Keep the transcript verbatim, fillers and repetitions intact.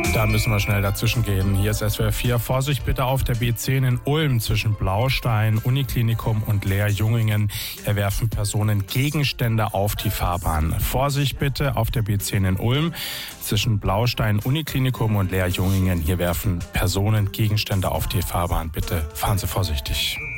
Da müssen wir schnell dazwischen gehen. Hier ist S W R vier. Vorsicht bitte auf der B zehn in Ulm zwischen Blaustein, Uniklinikum und Leer-Jungingen. Hier werfen Personen Gegenstände auf die Fahrbahn. Vorsicht bitte auf der B zehn in Ulm zwischen Blaustein, Uniklinikum und Leer-Jungingen. Hier werfen Personen Gegenstände auf die Fahrbahn. Bitte fahren Sie vorsichtig.